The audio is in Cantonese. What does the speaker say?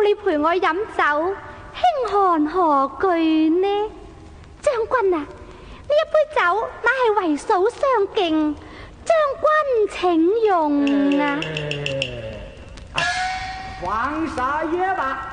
你陪我飲酒，輕寒何懼呢？將軍啊，呢一杯酒乃係為嫂相敬，將軍請用啊！ 黃沙也罷。